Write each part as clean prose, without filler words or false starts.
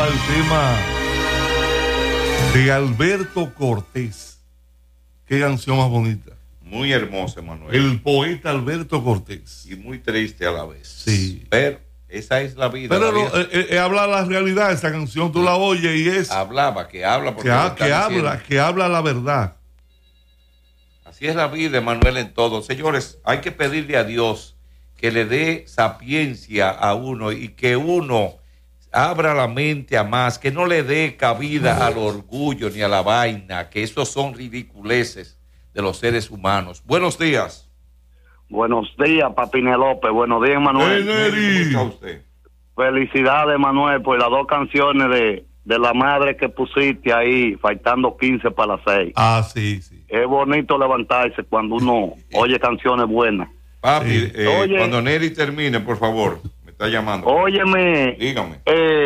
el tema de Alberto Cortés. Qué canción más bonita. Muy hermosa, Manuel. El poeta Alberto Cortés. Y muy triste a la vez. Sí. Pero esa es la vida. Pero la vida. habla la realidad. Esa canción tú la oyes y es... Que habla. Que habla la verdad. Así es la vida, Manuel, en todo. Señores, hay que pedirle a Dios que le dé sapiencia a uno y que uno abra la mente a más, que no le dé cabida al orgullo ni a la vaina, que esos son ridiculeces de los seres humanos. Buenos días. Buenos días, Papine López. Buenos días, Manuel. Neri. ¿Cómo está usted? Felicidades, Manuel, por las dos canciones de la madre que pusiste ahí, faltando 15 para las 6. Ah, sí, sí. Es bonito levantarse cuando uno oye canciones buenas. Papi, Sí. Oye. Cuando Neri termine, por favor, me está llamando. Óyeme, Dígame.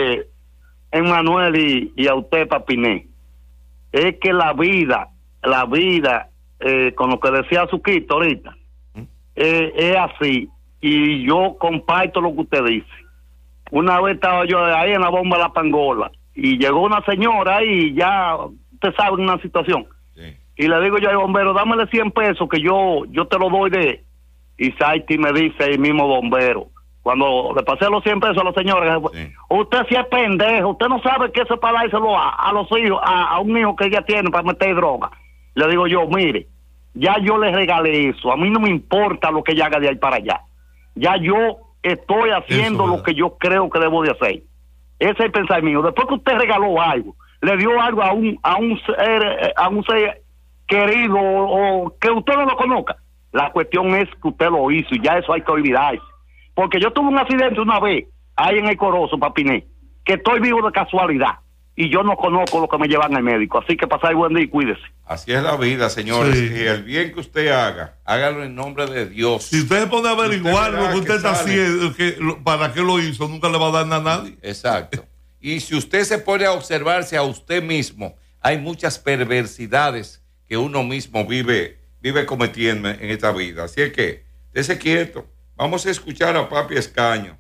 Manuel y a usted, Papiné, es que la vida, con lo que decía Suquito ahorita, es así, y yo comparto lo que usted dice. Una vez estaba yo ahí en la bomba de la Pangola, y llegó una señora ahí, ya, usted sabe, una situación, Sí. y le digo yo al bombero, dámele 100 pesos que yo te lo doy de... Y Saiti me dice el mismo bombero, cuando le pasé los 100 pesos a la señora, Sí. usted sí es pendejo, usted no sabe que eso es para dárselo a los hijos, a un hijo que ella tiene para meter droga. Le digo yo, mire, ya yo le regalé eso, a mí no me importa lo que ella haga de ahí para allá. Ya yo estoy haciendo Eso, lo que yo creo que debo de hacer. Ese es el pensamiento mío. Después que usted regaló algo, le dio algo a un ser querido o que usted no lo conozca, la cuestión es que usted lo hizo y ya eso hay que olvidarse. Porque yo tuve un accidente una vez ahí en el Corozo, Papiné, que estoy vivo de casualidad y yo no conozco lo que me llevan al médico. Así que pasar buen día y cuídese. Así es la vida, señores. Sí. Y el bien que usted haga, hágalo en nombre de Dios. Si usted se pone a averiguar verá lo que usted que está sale. haciendo, para qué lo hizo, nunca le va a dar nada a nadie. Exacto. Y si usted se pone a observarse a usted mismo, hay muchas perversidades que uno mismo vive cometiendo en esta vida. Así es que, dése quieto. Vamos a escuchar a Papi Escaño.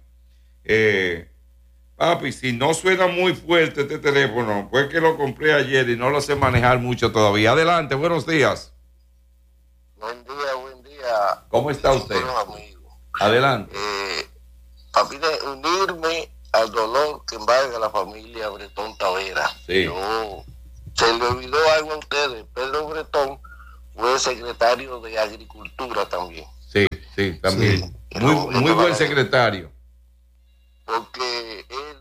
Papi, si no suena muy fuerte este teléfono, pues que lo compré ayer y no lo sé manejar mucho todavía. Adelante, buenos días. Buen día. ¿Cómo está usted? Amigo. Adelante. Papi, de unirme al dolor que embarga a la familia Bretón Tavera. Sí. Se le olvidó algo a ustedes. Pedro Bretón fue secretario de Agricultura también. Sí, también. Sí. Muy buen secretario. Porque él,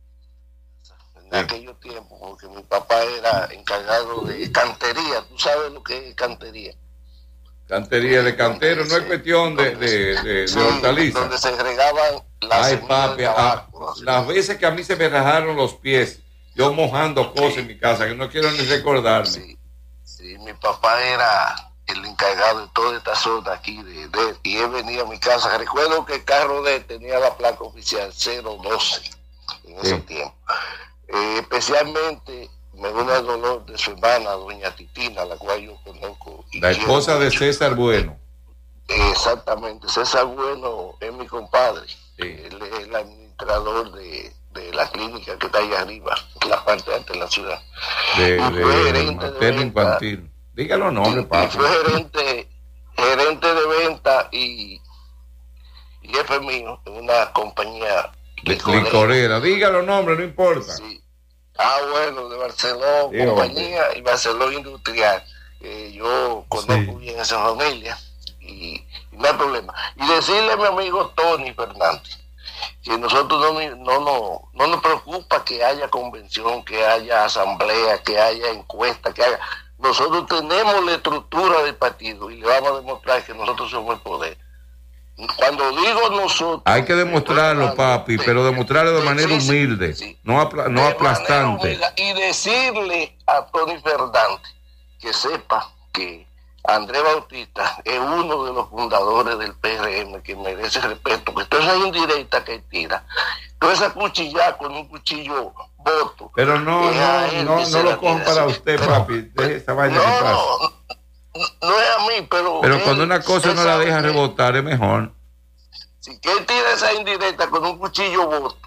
en aquellos tiempos, porque mi papá era encargado de cantería. ¿Tú sabes lo que es cantería? Cantería de cantero, no es cuestión de hortalizas. Donde se regaban las Ay, semillas papi, de tabaco, así. las veces que a mí se me rajaron los pies, yo mojando cosas en mi casa, que no quiero ni recordarme. Sí, mi papá era el encargado de toda esta zona aquí, y él venía a mi casa. Recuerdo que el carro de él tenía la placa oficial 012 en ese tiempo. Especialmente me dio el dolor de su hermana, doña Titina, la cual yo conozco. La esposa de César Bueno. Exactamente, César Bueno es mi compadre. Sí. Él es el administrador de la clínica que está ahí arriba, en la parte alta de la ciudad. De gerente de materno venta. infantil. Dígalo nombres, Y papi. fue gerente de venta y jefe mío en una compañía Licorera. Dígalo nombres, no importa. Sí. Bueno, de Barceló, Sí, compañía y Barceló Industrial. Yo conozco bien esa familia y no hay problema. Y decirle a mi amigo Tony Fernández que nosotros no nos preocupa que haya convención, que haya asamblea, que haya encuesta, que haya... Nosotros tenemos la estructura del partido y le vamos a demostrar que nosotros somos el poder. Cuando digo nosotros... Hay que demostrarlo, papi, pero demostrarlo de manera humilde, sí. no aplastante. Y decirle a Tony Fernández que sepa que Andrés Bautista es uno de los fundadores del PRM, que merece respeto, que toda esa indirecta que tira, toda esa cuchilla con un cuchillo voto. Pero no lo cojan para usted, papi. Deje esa vaina que pasa. No es a mí, pero cuando una cosa no la deja rebotar es mejor. Si que él tira esa indirecta con un cuchillo voto,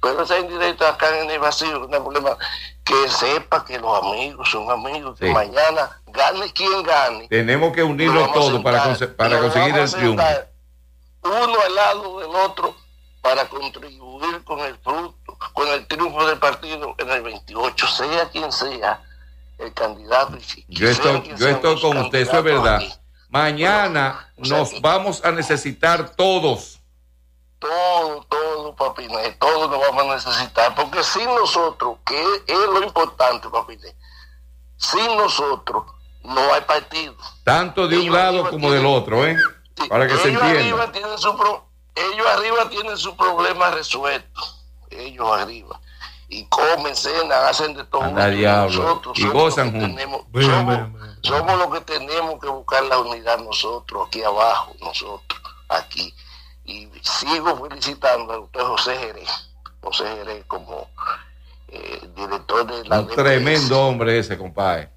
pero esa indirecta acá en el vacío, no hay problema. Que sepa que los amigos son amigos, que mañana gane quien gane. Tenemos que unirnos todos para conseguir el triunfo. Uno al lado del otro para contribuir con el fruto, con el triunfo del partido en el 28, sea quien sea el candidato. Yo estoy con usted, eso es verdad. Aquí. Mañana nos vamos a necesitar todos. Todo, Papiné, todos nos vamos a necesitar, porque sin nosotros, que es lo importante, Papiné, sin nosotros no hay partido. Tanto de un lado como del otro, para que se entienda. Ellos arriba tienen su problema resuelto, ellos arriba. Y comen, cenan, hacen de todo. Nosotros y gozan juntos. Somos los que tenemos que buscar la unidad nosotros, aquí abajo, nosotros, aquí. Y sigo felicitando a usted, José Jerez, como director de la un tremendo hombre ese, compadre.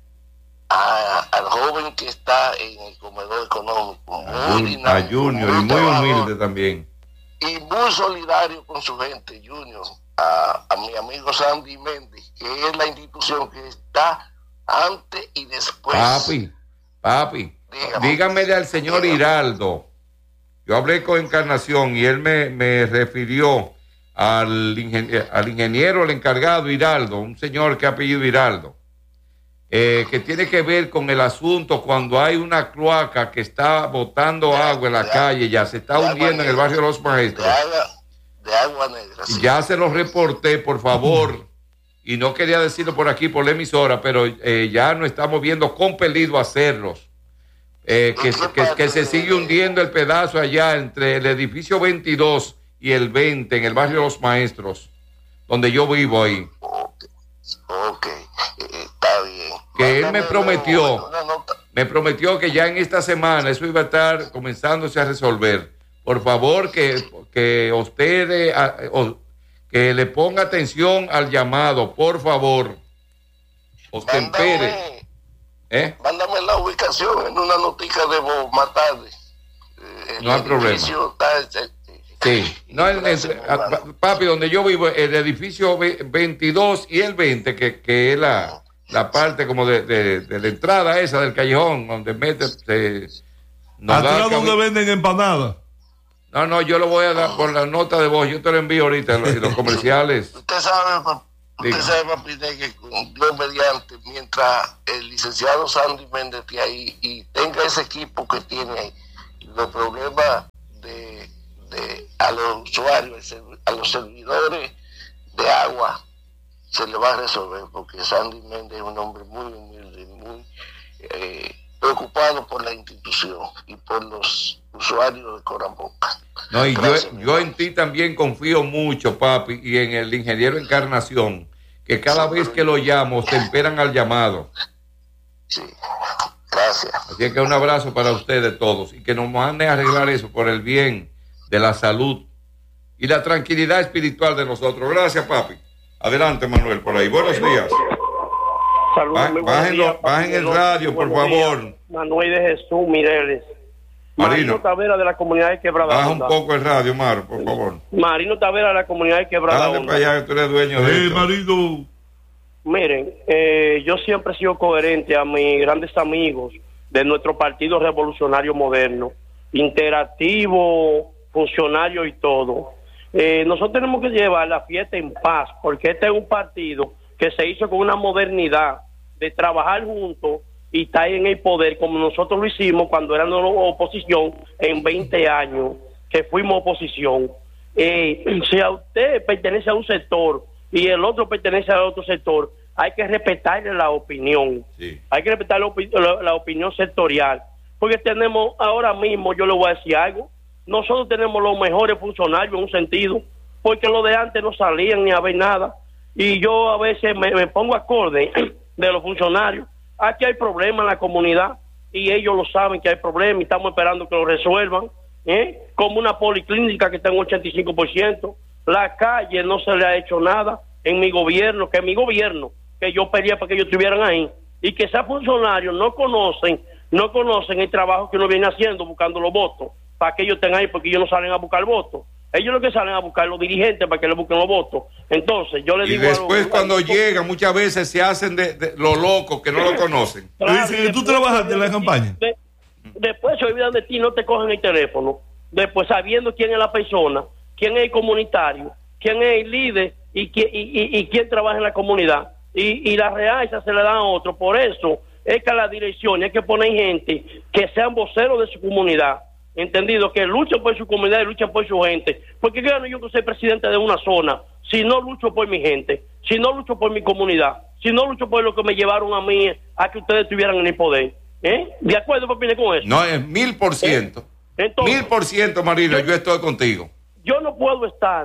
Al joven que está en el comedor económico, a Junior, y muy humilde también. Y muy solidario con su gente, Junior. A mi amigo Sandy Méndez, que es la institución que está antes y después. Papi, dígame al señor Hiraldo. Yo hablé con Encarnación y él me refirió al ingeniero, el encargado Hiraldo, un señor que ha apellido Hiraldo, que tiene que ver con el asunto cuando hay una cloaca que está botando agua en la calle, ya se está hundiendo en el barrio de Los Maestros. De agua negra. Sí. Ya se lo reporté, por favor, y no quería decirlo por aquí, por la emisora, pero ya nos estamos viendo compelidos a hacerlos. Que se sigue hundiendo el pedazo allá entre el edificio 22 y el 20 en el barrio de Los Maestros, donde yo vivo ahí. Ok, está bien. Que él me prometió que ya en esta semana eso iba a estar comenzándose a resolver. Por favor, que usted que le ponga atención al llamado, por favor. Ostempere. Mándame la ubicación en una notica de voz más tarde. No hay problema. Sí. No, papi, donde yo vivo, el edificio 22 y el 20, que es la parte como de la entrada esa del callejón, donde mete... ¿Atrás donde venden empanadas? No, yo lo voy a dar por la nota de voz, yo te lo envío ahorita en los comerciales. Usted sabe, papi, que Dios mediante, mientras el licenciado Sandy Méndez esté ahí y tenga ese equipo que tiene ahí, los problemas a los usuarios, a los servidores de agua, se le va a resolver, porque Sandy Méndez es un hombre muy humilde, muy preocupado por la institución y por los usuarios de Coramboca. No, y yo en ti también confío mucho, papi, y en el ingeniero Encarnación, que cada vez que lo llamo, te esperan al llamado. Sí, gracias. Así es que un abrazo para ustedes todos, y que nos manden a arreglar eso por el bien de la salud y la tranquilidad espiritual de nosotros. Gracias, papi. Adelante, Manuel, por ahí. Buenos días. Saludos. Bajen el radio, por favor. Manuel de Jesús Mireles. Marino Tavera de la comunidad de Quebrada Baja un poco el radio, Maro, por favor. Marino Tavera de la comunidad de Quebrada Dale para allá, que tú eres dueño de esto. Marino. Miren, yo siempre he sido coherente a mis grandes amigos de nuestro Partido Revolucionario Moderno, interactivo, funcionario y todo. Nosotros tenemos que llevar la fiesta en paz, porque este es un partido que se hizo con una modernidad de trabajar juntos y estar en el poder como nosotros lo hicimos cuando éramos oposición en 20 años, que fuimos oposición. Si a usted pertenece a un sector y el otro pertenece a otro sector, hay que respetarle la opinión. Sí. Hay que respetar la opinión sectorial. Porque tenemos, ahora mismo, yo le voy a decir algo, nosotros tenemos los mejores funcionarios en un sentido, porque los de antes no salían ni a ver nada. Y yo a veces me pongo acorde de los funcionarios. Aquí hay problemas en la comunidad y ellos lo saben que hay problemas y estamos esperando que lo resuelvan. Como una policlínica que está en un 85%. La calle no se le ha hecho nada en mi gobierno, que yo pedía para que ellos estuvieran ahí. Y que esos funcionarios no conocen el trabajo que uno viene haciendo buscando los votos para que ellos estén ahí, porque ellos no salen a buscar votos. Ellos lo que salen a buscar los dirigentes para que le busquen los votos. Entonces, yo le digo... Y después cuando llegan, muchas veces se hacen de los locos que no lo conocen. Claro, dicen que tú trabajaste en la campaña. Después se olvidan de ti, no te cogen el teléfono. Después sabiendo quién es la persona, quién es el comunitario, quién es el líder y quién trabaja en la comunidad. Y la realza se le dan a otro. Por eso es que a la dirección hay que poner gente que sean voceros de su comunidad. Entendido, que luchen por su comunidad y luchen por su gente, porque yo que soy presidente de una zona si no lucho por mi gente, si no lucho por mi comunidad, si no lucho por lo que me llevaron a mí a que ustedes estuvieran en el poder. ¿De acuerdo, Papine, con eso? No, es 1000%. 1000%, Marino, yo estoy contigo. Yo no puedo estar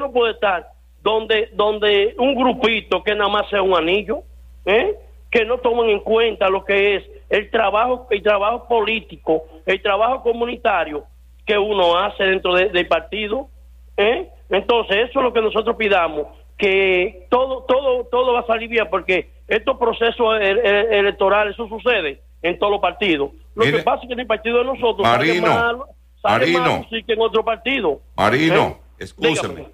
donde un grupito que nada más sea un anillo, que no tomen en cuenta lo que es el trabajo político, el trabajo comunitario que uno hace dentro del partido. Entonces, eso es lo que nosotros pidamos, que todo va a salir bien, porque estos procesos electorales, eso sucede en todos los partidos. Lo que pasa es que en el partido de nosotros Marino, sale mal sí que en otro partido. Marino, escúchame.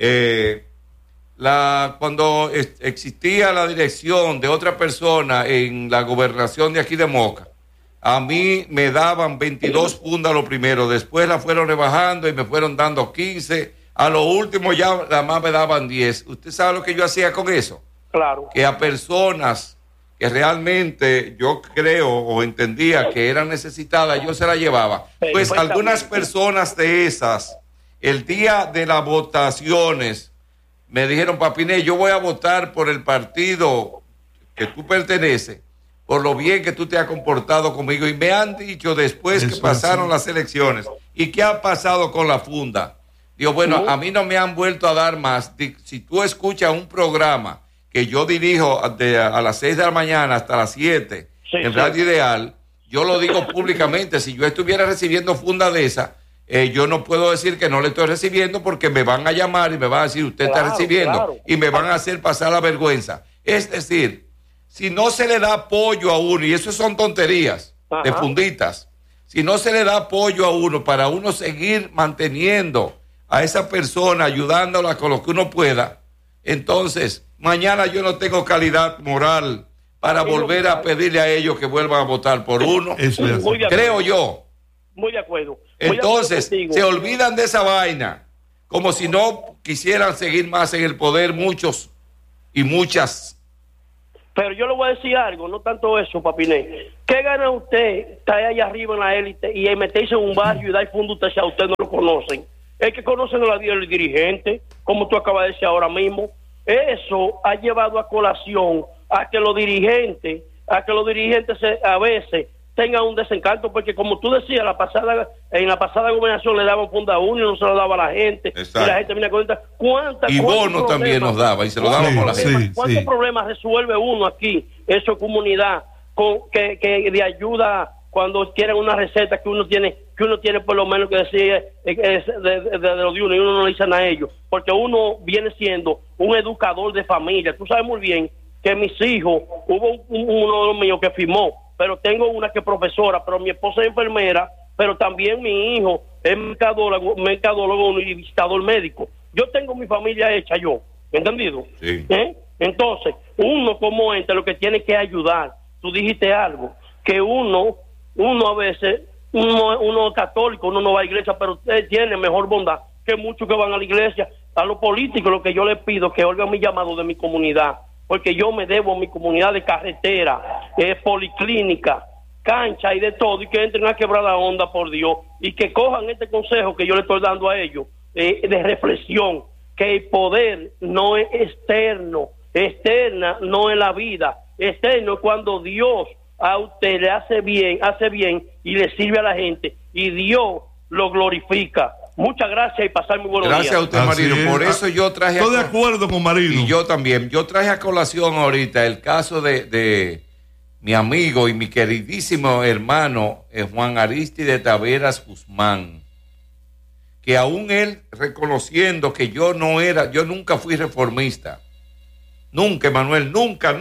Cuando existía la dirección de otra persona en la gobernación de aquí de Moca, a mí me daban 22 fundas lo primero, después la fueron rebajando y me fueron dando 15, a lo último ya nada más me daban 10. ¿Usted sabe lo que yo hacía con eso? Claro. Que a personas que realmente yo creo o entendía que eran necesitadas, yo se la llevaba. Pues algunas personas de esas, el día de las votaciones, me dijeron, Papiné, yo voy a votar por el partido que tú perteneces, por lo bien que tú te has comportado conmigo. Y me han dicho después que pasaron las elecciones, ¿y qué ha pasado con la funda? Digo, bueno, a mí no me han vuelto a dar más. Si tú escuchas un programa que yo dirijo a las 6 de la mañana hasta las 7 en Radio Ideal, yo lo digo públicamente. Si yo estuviera recibiendo funda de esa, yo no puedo decir que no le estoy recibiendo, porque me van a llamar y me van a decir, usted está recibiendo, y me van a hacer pasar la vergüenza. Es decir, si no se le da apoyo a uno, y eso son tonterías de funditas, si no se le da apoyo a uno para uno seguir manteniendo a esa persona, ayudándola con lo que uno pueda, entonces mañana yo no tengo calidad moral para volver a pedirle a ellos que vuelvan a votar por uno. Eso es, creo yo. Muy de acuerdo. Entonces, se olvidan de esa vaina, como si no quisieran seguir más en el poder muchos y muchas. Pero yo le voy a decir algo, no tanto eso, Papiné. ¿Qué gana usted estar allá arriba en la élite y meterse en un barrio y dar fondo a usted si a usted no lo conocen? El que conocen a el dirigente, como tú acabas de decir ahora mismo, eso ha llevado a colación a que los dirigentes a veces tengan un desencanto, porque como tú decías, en la pasada gobernación le daban funda a uno y no se lo daba a la gente. Exacto. Y la gente viene a cuenta y bono también nos daba y se lo dábamos a la gente. ¿Cuántos problemas resuelve uno aquí, eso comunidad, que de ayuda cuando quieren una receta que uno tiene por lo menos que decir de lo de uno, y uno no le dicen a ellos, porque uno viene siendo un educador de familia. Tú sabes muy bien que mis hijos, hubo uno de los míos que firmó, pero tengo una que es profesora, pero mi esposa es enfermera, pero también mi hijo es mercadólogo y visitador médico. Yo tengo mi familia hecha yo, ¿entendido? Sí. Entonces, uno como ente lo que tiene que ayudar. Tú dijiste algo, que uno a veces, uno es católico, uno no va a iglesia, pero usted tiene mejor bondad que muchos que van a la iglesia. A los políticos lo que yo les pido, que oigan mi llamado de mi comunidad, porque yo me debo a mi comunidad de carretera, policlínica, cancha y de todo, y que entren a quebrar la onda, por Dios, y que cojan este consejo que yo le estoy dando a ellos, de reflexión, que el poder no es externo, externa no es la vida, externo es cuando Dios a usted le hace bien y le sirve a la gente, y Dios lo glorifica. Muchas gracias y pasar muy buenos días. Gracias a usted, Marino. Por eso yo traje... Estoy de acuerdo con Marino. Y yo también. Yo traje a colación ahorita el caso de mi amigo y mi queridísimo hermano Juan Aristide Taveras Guzmán, que aún él reconociendo que yo nunca fui reformista. Nunca, Emanuel, nunca.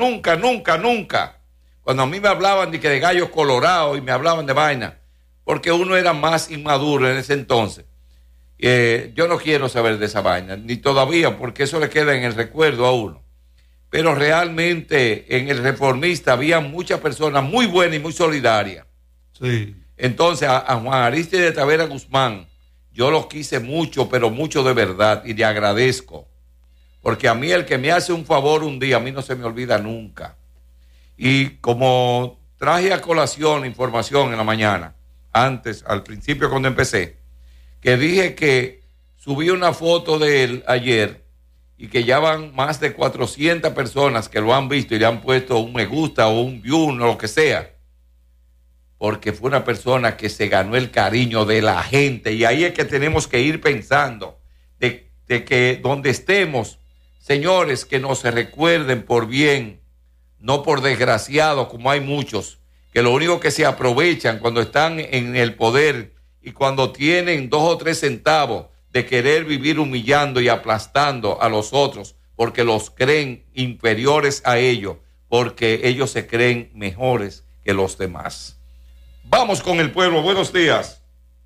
Cuando a mí me hablaban de gallos colorados y me hablaban de vaina, porque uno era más inmaduro en ese entonces. Yo no quiero saber de esa vaina, ni todavía, porque eso le queda en el recuerdo a uno. Pero realmente en el Reformista había muchas personas muy buenas y muy solidarias. Sí. Entonces a Juan Arístide Tavera Guzmán, yo lo quise mucho, pero mucho de verdad, y le agradezco. Porque a mí el que me hace un favor un día, a mí no se me olvida nunca. Y como traje a colación información en la mañana, antes, al principio cuando empecé, que dije que subí una foto de él ayer y que ya van más de 400 personas que lo han visto y le han puesto un me gusta o un view o lo que sea, porque fue una persona que se ganó el cariño de la gente. Y ahí es que tenemos que ir pensando de que donde estemos, señores, que nos recuerden por bien, no por desgraciados, como hay muchos, que lo único que se aprovechan cuando están en el poder y cuando tienen 2 o 3 centavos de querer vivir humillando y aplastando a los otros, porque los creen inferiores a ellos, porque ellos se creen mejores que los demás. Vamos con el pueblo. Buenos días.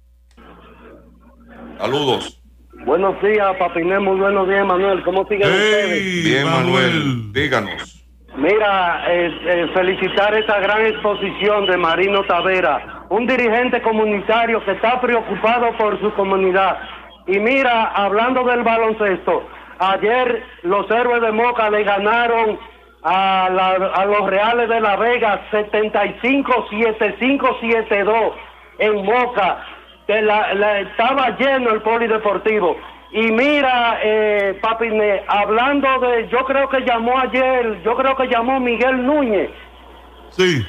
Saludos. Buenos días, Papiné. Muy buenos días, Manuel. ¿Cómo siguen ustedes? Bien, Manuel. Díganos. Mira, felicitar esa gran exposición de Marino Tavera, un dirigente comunitario que está preocupado por su comunidad. Y mira, hablando del baloncesto, ayer los Héroes de Moca le ganaron a los Reales de La Vega 75-7-5-7-2 en Moca. Estaba lleno el polideportivo. Y mira, Papiné, hablando de, yo creo que llamó Miguel Núñez. Sí.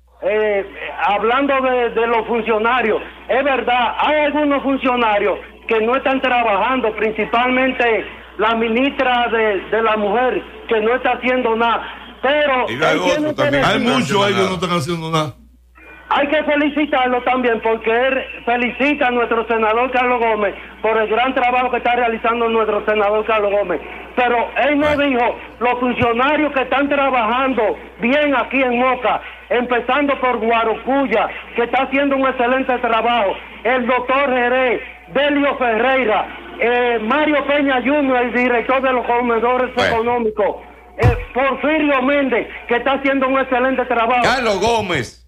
Hablando de los funcionarios, es verdad, hay algunos funcionarios que no están trabajando, principalmente la ministra de la mujer, que no está haciendo nada. Pero hay muchos ahí que no están haciendo nada. Hay que felicitarlo también, porque él felicita a nuestro senador Carlos Gómez por el gran trabajo que está realizando nuestro senador Carlos Gómez. Pero él no dijo los funcionarios que están trabajando bien aquí en Moca, empezando por Guarocuya, que está haciendo un excelente trabajo, el doctor Jerez, Delio Ferreira, Mario Peña Jr., el director de los comedores económicos, Porfirio Méndez, que está haciendo un excelente trabajo. Carlos Gómez.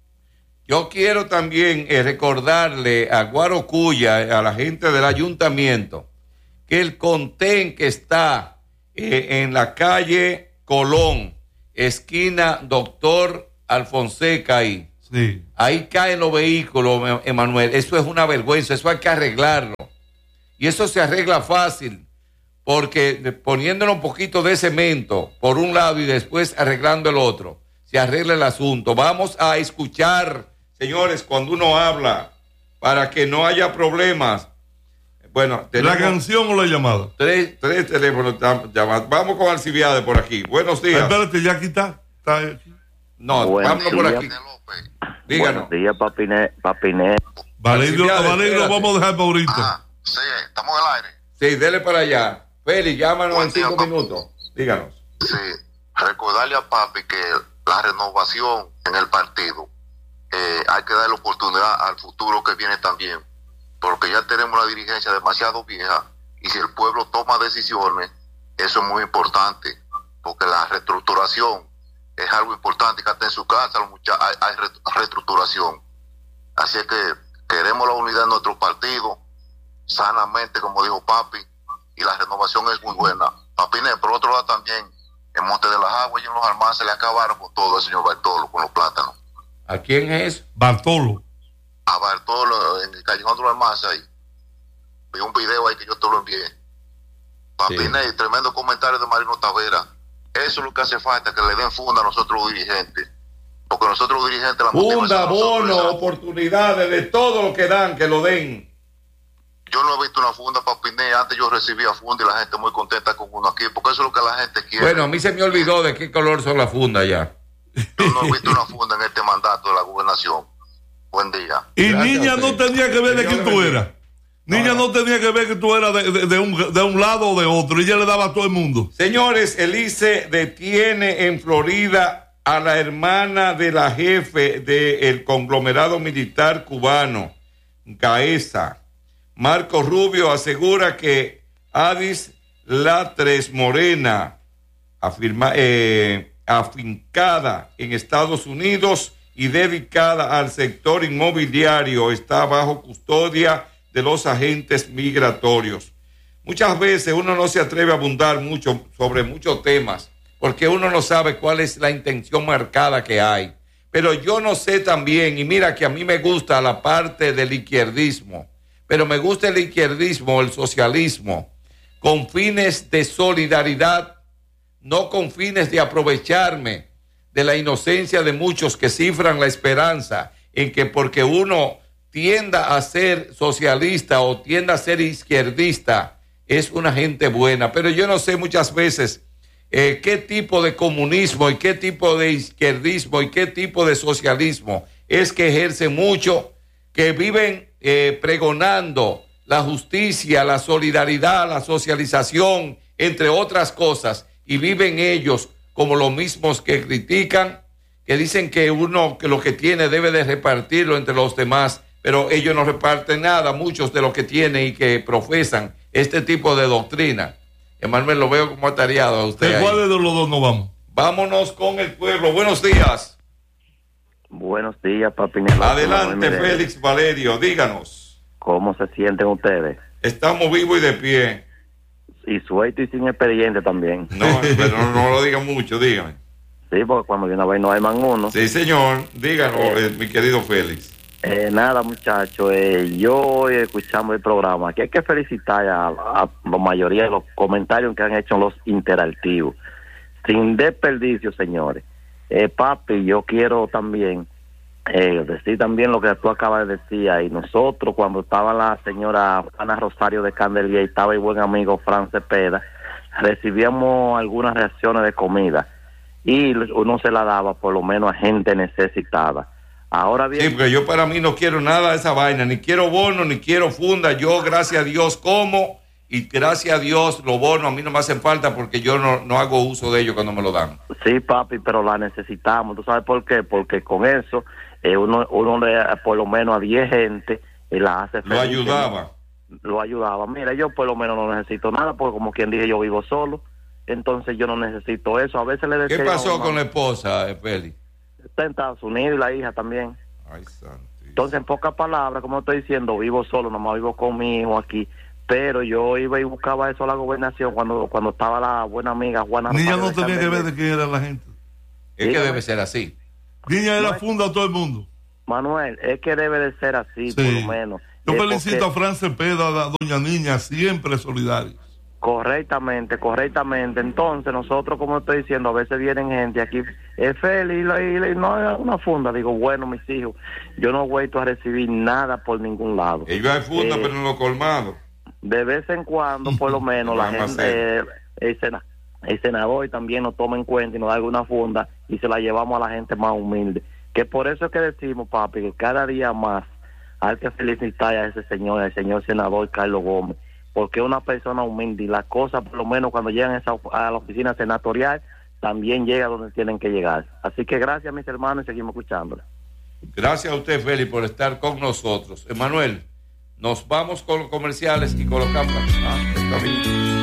Yo quiero también recordarle a Guarocuya, a la gente del ayuntamiento, que el contén que está en la calle Colón, esquina Doctor Alfonseca, ahí, sí, ahí caen los vehículos, Emanuel. Eso es una vergüenza, eso hay que arreglarlo. Y eso se arregla fácil, porque poniéndole un poquito de cemento por un lado y después arreglando el otro, se arregla el asunto. Vamos a escuchar, señores, cuando uno habla, para que no haya problemas. Bueno, ¿la canción o la llamada? Tres teléfonos llamados. Vamos con Alcibiades por aquí. Buenos días. Espérate, ya aquí está No, vámonos por aquí. Díganos. Buenos días, Papiné. Valerio, vamos a dejar para ahorita. Sí, estamos en el aire. Sí, dele para allá. Félix, llámanos Buen en día, 5 minutos. Díganos. Sí, recordarle a Papi que la renovación en el partido hay que darle oportunidad al futuro que viene también, porque ya tenemos la dirigencia demasiado vieja y si el pueblo toma decisiones, eso es muy importante, porque la reestructuración es algo importante, que hasta en su casa hay reestructuración. Así es que queremos la unidad de nuestro partido, sanamente, como dijo Papi, y la renovación es muy buena. Papiné, por otro lado también, en Monte de las Aguas y en los almacenes le acabaron con todo el señor Bartolo, con los plátanos. ¿A quién es? Bartolo. A Bartolo, en el Callejón de los Almacenes, ahí. Vi un video ahí que yo te lo envié. Papiné, sí. Tremendo comentario de Marino Tavera. Eso es lo que hace falta, que le den funda a nosotros los dirigentes. Porque nosotros los dirigentes... la funda, bono, oportunidades, de todo lo que dan, que lo den. Yo no he visto una funda, Papiné. Antes yo recibía funda y la gente muy contenta con uno aquí, porque eso es lo que la gente quiere. Bueno, a mí se me olvidó de qué color son las fundas ya. Yo no he visto una funda en este mandato de la gobernación. Buen día. Y gracias, Niña no tenía que ver de quién tú eras. Niña no tenía que ver que tú eras de un lado o de otro. Ella le daba a todo el mundo. Señores, el ICE detiene en Florida a la hermana de la jefe del conglomerado militar cubano, Gaesa. Marco Rubio asegura que Adis Latres Morena, afincada en Estados Unidos y dedicada al sector inmobiliario, está bajo custodia de los agentes migratorios. Muchas veces uno no se atreve a abundar mucho sobre muchos temas porque uno no sabe cuál es la intención marcada que hay. Pero yo no sé también, y mira que a mí me gusta la parte del izquierdismo, pero me gusta el izquierdismo, el socialismo, con fines de solidaridad, no con fines de aprovecharme de la inocencia de muchos que cifran la esperanza en que porque uno tienda a ser socialista o tienda a ser izquierdista, es una gente buena. Pero yo no sé muchas veces qué tipo de comunismo y qué tipo de izquierdismo y qué tipo de socialismo es que ejercen mucho, que viven pregonando la justicia, la solidaridad, la socialización, entre otras cosas, y viven ellos como los mismos que critican, que dicen que uno que lo que tiene debe de repartirlo entre los demás, pero ellos no reparten nada, muchos de lo que tienen y que profesan este tipo de doctrina. Emanuel, lo veo como atareado a usted. ¿De cuál de los dos nos vamos? Vámonos con el pueblo. Buenos días. Buenos días, papi Nelson. Adelante, Félix Valerio, díganos. ¿Cómo se sienten ustedes? Estamos vivos y de pie. Y suelto y sin expediente también. No, pero no lo digan mucho, dígame. Sí, porque cuando viene a ver no hay más uno. Sí, señor, díganos, mi querido Félix. Nada, muchachos, yo hoy escuchamos el programa, que hay que felicitar a la mayoría de los comentarios que han hecho los interactivos, sin desperdicio, señores. Papi, yo quiero también decir también lo que tú acabas de decir ahí. Nosotros, cuando estaba la señora Ana Rosario de Candelilla y estaba el buen amigo Fran Cepeda, recibíamos algunas reacciones de comida y uno se la daba por lo menos a gente necesitada. Ahora bien, sí, porque yo para mí no quiero nada de esa vaina, ni quiero bono, ni quiero funda. Yo, gracias a Dios, como, y gracias a Dios, los bonos a mí no me hacen falta porque yo no hago uso de ellos cuando me lo dan. Sí, papi, pero la necesitamos. ¿Tú sabes por qué? Porque con eso uno le, por lo menos a 10 gente la hace feliz. Lo ayudaba. Mira, yo por lo menos no necesito nada porque, como quien dije, yo vivo solo. Entonces yo no necesito eso. A veces le decía... ¿Qué pasó con la esposa, Félix? Está en Estados Unidos y la hija también. Ay, santo. Entonces, en pocas palabras, como estoy diciendo, vivo solo, nomás vivo con mi hijo aquí. Pero yo iba y buscaba eso a la gobernación cuando estaba la buena amiga Juana. Niña no tenía que ver de quién era la gente. Es que debe ser así. Niña era funda a todo el mundo. Manuel, es que debe de ser así, por lo menos. Yo felicito a Fran Cepeda, a doña Niña, siempre solidarios. Correctamente. Entonces, nosotros, como estoy diciendo, a veces vienen gente aquí, es feliz y no es una funda. Digo, bueno, mis hijos, yo no he vuelto a recibir nada por ningún lado. Ellos hay funda, pero no lo colmado. De vez en cuando, por lo menos, la gente, el senador también nos toma en cuenta y nos da alguna funda y se la llevamos a la gente más humilde. Que por eso es que decimos, papi, que cada día más hay que felicitar a ese señor, al señor senador Carlos Gómez, porque es una persona humilde y las cosas, por lo menos cuando llegan a la oficina senatorial, también llega donde tienen que llegar. Así que gracias, mis hermanos, y seguimos escuchándola. Gracias a usted, Félix, por estar con nosotros. Emanuel, nos vamos con los comerciales y colocamos... está bien.